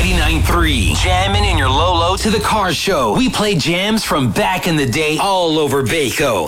99.3. Jamming in your Lolo to the car show. We play jams from back in the day all over Baco.